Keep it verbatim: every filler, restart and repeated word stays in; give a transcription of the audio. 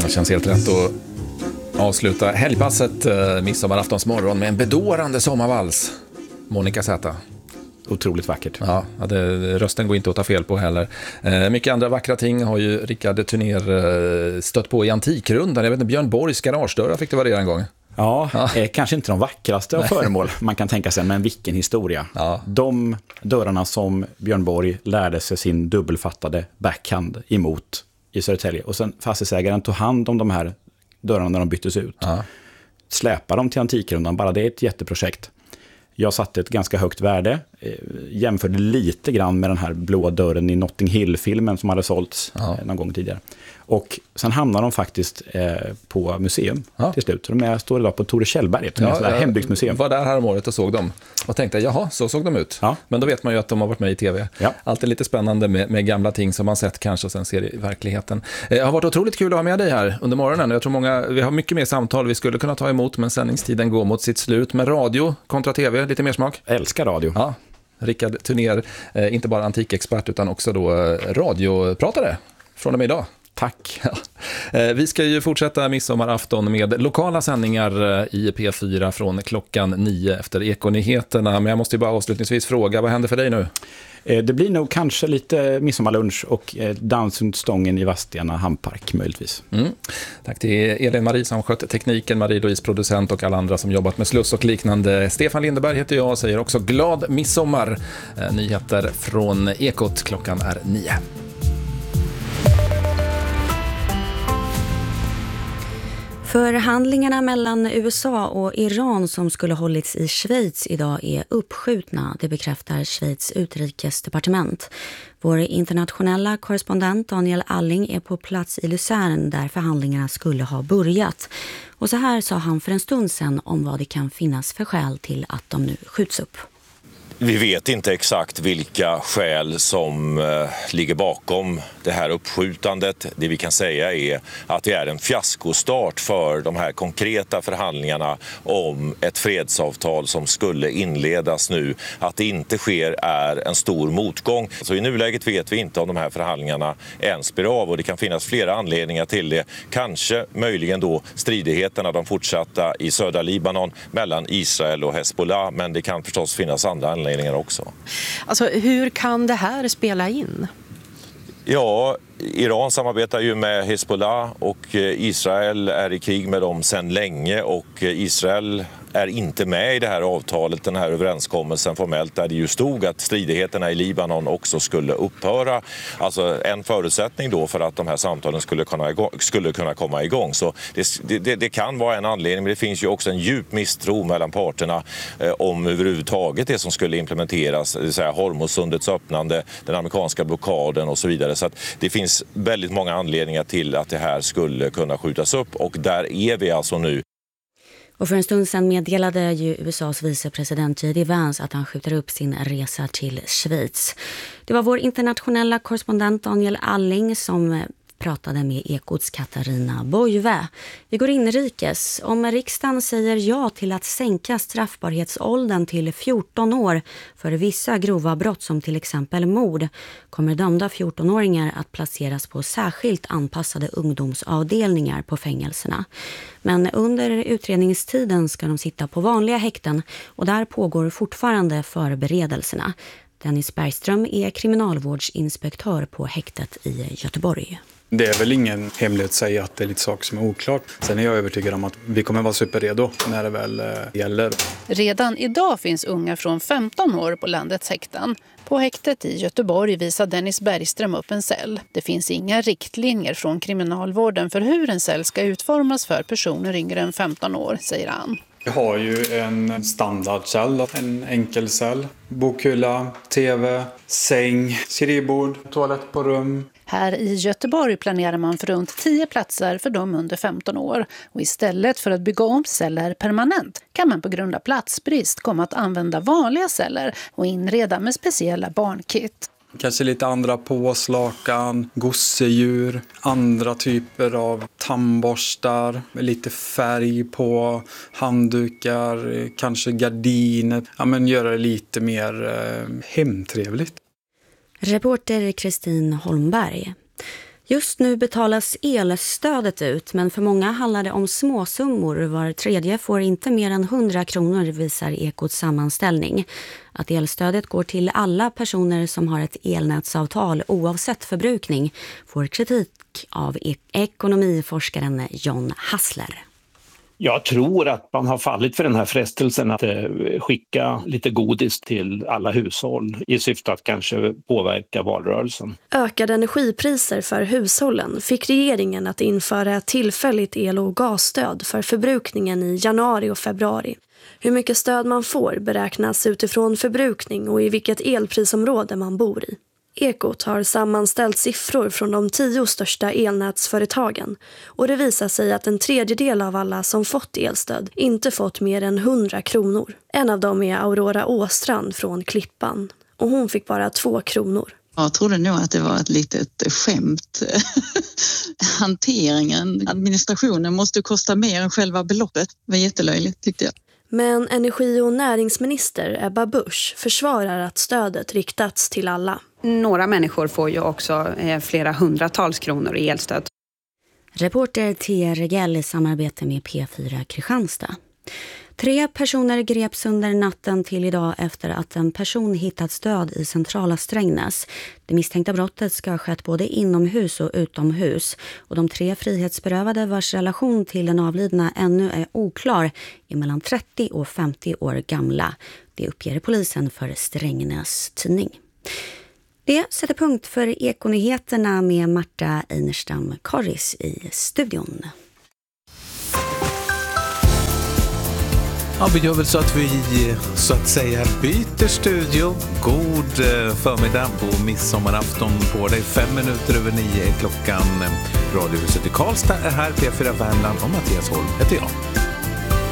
Det känns helt rätt att avsluta helgpasset eh, midsommaraftonsmorgon med en bedårande sommarvals. Monica Zäta. Otroligt vackert. Ja, det, rösten går inte att ta fel på heller. Eh, mycket andra vackra ting har ju Rickard Turner eh, stött på i Antikrundan. Jag vet inte, Björn Borgs garagedörrar fick det vara det en gång. Ja, ja. Eh, kanske inte de vackraste av föremål man kan tänka sig, men vilken historia. Ja. De dörrarna som Björn Borg lärde sig sin dubbelfattade backhand emot i Södertälje. Och sen fastighetsägaren tog hand om de här dörrarna när de byttes ut. Ja. Släpa dem till Antikrundan, bara det är ett jätteprojekt. Jag satte ett ganska högt värde, eh, jämförde lite grann med den här blå dörren i Notting Hill-filmen som hade sålts ja. eh, någon gång tidigare. Och sen hamnar de faktiskt eh, på museum ja. till slut. De är, står idag på Tore Kjellberget, ja, ett hembygdsmuseum. Jag var där här om året och såg dem. Och tänkte, jaha, så såg de ut. Ja. Men då vet man ju att de har varit med i tv. Ja. Alltid lite spännande med, med gamla ting som man sett kanske och sen ser i verkligheten. Det eh, har varit otroligt kul att ha med dig här under morgonen. Jag tror många, vi har mycket mer samtal vi skulle kunna ta emot, men sändningstiden går mot sitt slut. Med radio kontra tv, lite mer smak. Jag älskar radio. Ja. Rickard Turner, eh, inte bara antikexpert utan också då eh, radiopratare från och med idag. Tack. Ja. Vi ska ju fortsätta midsommarafton med lokala sändningar i P fyra från klockan nio efter Ekonyheterna. Men jag måste ju bara avslutningsvis fråga, vad händer för dig nu? Det blir nog kanske lite midsommarlunch och dans runt stången i Vadstena hamnpark möjligtvis. Mm. Tack till Elin Marie som skött tekniken, Marie-Louise producent och alla andra som jobbat med sluss och liknande. Stefan Lindeberg heter jag och säger också glad midsommar. Nyheter från Ekot, klockan är nio. Förhandlingarna mellan U S A och Iran som skulle hållits i Schweiz idag är uppskjutna, det bekräftar Schweiz utrikesdepartement. Vår internationella korrespondent Daniel Alling är på plats i Luzern där förhandlingarna skulle ha börjat. Och så här sa han för en stund sedan om vad det kan finnas för skäl till att de nu skjuts upp. Vi vet inte exakt vilka skäl som eh, ligger bakom det här uppskjutandet. Det vi kan säga är att det är en fiaskostart för de här konkreta förhandlingarna om ett fredsavtal som skulle inledas nu. Att det inte sker är en stor motgång. Så i nuläget vet vi inte om de här förhandlingarna ens blir av och det kan finnas flera anledningar till det. Kanske möjligen då stridigheterna, de fortsatta i södra Libanon mellan Israel och Hezbollah, men det kan förstås finnas andra anledningar också. Alltså, hur kan det här spela in? Ja, Iran samarbetar ju med Hezbollah och Israel är i krig med dem sedan länge och Israel är inte med i det här avtalet, den här överenskommelsen formellt där det ju stod att stridigheterna i Libanon också skulle upphöra. Alltså en förutsättning då för att de här samtalen skulle kunna, skulle kunna komma igång. Så det, det, det kan vara en anledning, men det finns ju också en djup misstro mellan parterna eh, om överhuvudtaget det som skulle implementeras, det vill säga Hormuzsundets öppnande, den amerikanska blockaden och så vidare. Så att det finns väldigt många anledningar till att det här skulle kunna skjutas upp och där är vi alltså nu. Och för en stund sedan meddelade ju U S A:s vicepresident J D Vance att han skjuter upp sin resa till Schweiz. Det var vår internationella korrespondent Daniel Alling som pratade med Ekots Katarina Bojve. Vi går inrikes. Om riksdagen säger ja till att sänka straffbarhetsåldern till fjorton år för vissa grova brott som till exempel mord, kommer dömda fjortonåringar att placeras på särskilt anpassade ungdomsavdelningar på fängelserna. Men under utredningstiden ska de sitta på vanliga häkten och där pågår fortfarande förberedelserna. Dennis Bergström är kriminalvårdsinspektör på häktet i Göteborg. Det är väl ingen hemlighet att säga att det är lite saker som är oklart. Sen är jag övertygad om att vi kommer vara superredo när det väl gäller. Redan idag finns unga från femton år på landets häkten. På häktet i Göteborg visar Dennis Bergström upp en cell. Det finns inga riktlinjer från kriminalvården för hur en cell ska utformas för personer yngre än femton år, säger han. Vi har ju en standardcell, en enkelcell, bokhylla, tv, säng, skrivbord, toalett på rum. Här i Göteborg planerar man för runt tio platser för de under femton år. Och istället för att bygga om celler permanent kan man på grund av platsbrist komma att använda vanliga celler och inreda med speciella barnkit. Kanske lite andra påslakan, gosedjur, andra typer av tandborstar, lite färg på handdukar, kanske gardiner. Ja, men göra det lite mer eh, hemtrevligt. Reporter Kristin Holmberg. Just nu betalas elstödet ut, men för många handlar det om småsummor. Var tredje får inte mer än hundra kronor, visar Ekots sammanställning. Att elstödet går till alla personer som har ett elnätsavtal oavsett förbrukning får kritik av ek- ekonomiforskaren John Hassler. Jag tror att man har fallit för den här frestelsen att eh, skicka lite godis till alla hushåll i syfte att kanske påverka valrörelsen. Ökade energipriser för hushållen fick regeringen att införa tillfälligt el- och gasstöd för förbrukningen i januari och februari. Hur mycket stöd man får beräknas utifrån förbrukning och i vilket elprisområde man bor i. Ekot har sammanställt siffror från de tio största elnätsföretagen och det visar sig att en tredjedel av alla som fått elstöd inte fått mer än hundra kronor. En av dem är Aurora Åstrand från Klippan och hon fick bara två kronor. Jag trodde nog att det var ett litet skämt. Hanteringen, administrationen måste kosta mer än själva beloppet. Det var jättelöjligt tyckte jag. Men energi- och näringsminister Ebba Busch försvarar att stödet riktats till alla. Några människor får ju också eh, flera hundratals kronor i elstöd. Reporter T. Regell i samarbete med P fyra Kristianstad. Tre personer greps under natten till idag efter att en person hittats död i centrala Strängnäs. Det misstänkta brottet ska ha skett både inomhus och utomhus. Och de tre frihetsberövade vars relation till den avlidna ännu är oklar är mellan trettio och femtio år gamla. Det uppger polisen för Strängnäs tidning. Det sätter punkt för Ekonyheterna med Marta Einerstam Karis i studion. Ja, vi gör väl så att vi så att säga byter studio. God förmiddag på midsommarafton på dig. Fem minuter över nio är klockan. Radiohuset i Karlstad är här. P fyra Värmland och Mattias Holm heter jag.